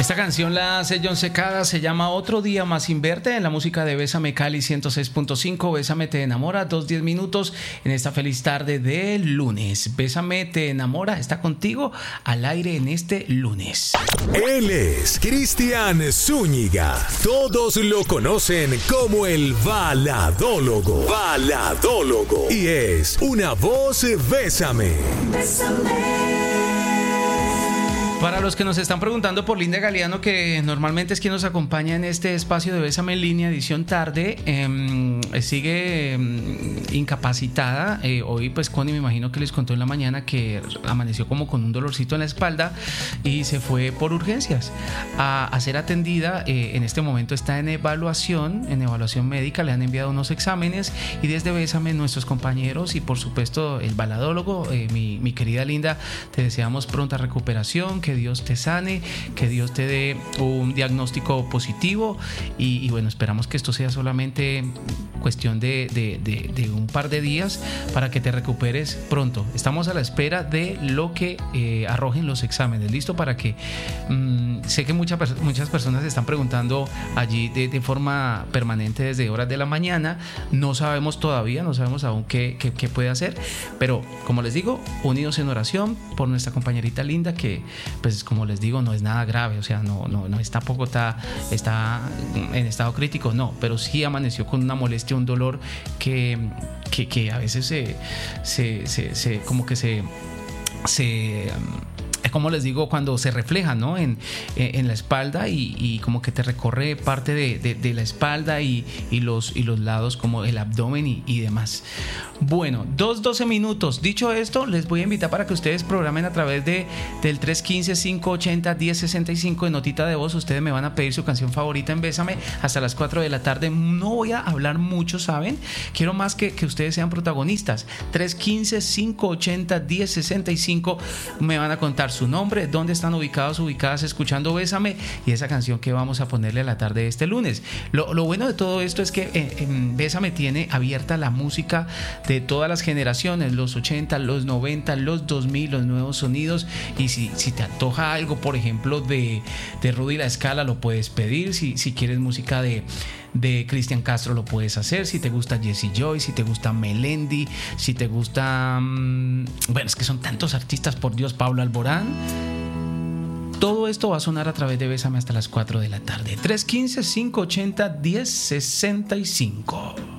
Esta canción la hace Jon Secada, se llama Otro Día Más Inverte, en la música de Bésame Cali 106.5. Bésame te enamora, 2:10 minutos en esta feliz tarde de lunes. Bésame te enamora, está contigo al aire en este lunes. Él es Cristian Zúñiga. Todos lo conocen como el baladólogo. Y es una voz Bésame. Para los que nos están preguntando por Linda Galeano, que normalmente es quien nos acompaña en este espacio de Bésame en línea, edición tarde, sigue incapacitada. Hoy pues Connie me imagino que les contó en la mañana que amaneció como con un dolorcito en la espalda y se fue por urgencias a ser atendida. En este momento está en evaluación médica, le han enviado unos exámenes y desde Bésame nuestros compañeros y por supuesto el baladólogo, mi querida Linda, te deseamos pronta recuperación, que Dios te sane, que Dios te dé un diagnóstico positivo y bueno, esperamos que esto sea solamente cuestión de un par de días para que te recuperes pronto. Estamos a la espera de lo que arrojen los exámenes, listo, para que sé que muchas personas están preguntando allí de forma permanente desde horas de la mañana. No sabemos todavía, no sabemos aún qué puede hacer, pero como les digo, unidos en oración por nuestra compañerita Linda, que pues como les digo, no es nada grave, o sea, no tampoco está en estado crítico, no, pero sí amaneció con una molestia, un dolor que a veces como que se como les digo, cuando se refleja, ¿no? en la espalda y como que te recorre parte de la espalda y los lados como el abdomen y demás. Bueno, 2:12 minutos. Dicho esto, les voy a invitar para que ustedes programen a través del 315-580-1065 de notita de voz. Ustedes me van a pedir su canción favorita en Bésame hasta las 4 de la tarde. No voy a hablar mucho, ¿saben? Quiero más que ustedes sean protagonistas. 315-580-1065. Me van a contar su nombre, dónde están ubicadas escuchando Bésame y esa canción que vamos a ponerle a la tarde de este lunes. Lo bueno de todo esto es que Bésame tiene abierta la música de todas las generaciones, los 80, los 90, los 2000, los nuevos sonidos, y si te antoja algo, por ejemplo, de Rudy La Escala, lo puedes pedir. Si quieres música de Cristian Castro, lo puedes hacer. Si te gusta Jesse Joy, si te gusta Melendi, si te gusta bueno, es que son tantos artistas, por Dios, Pablo Alborán. Todo esto va a sonar a través de Bésame hasta las 4 de la tarde. 315-580-1065.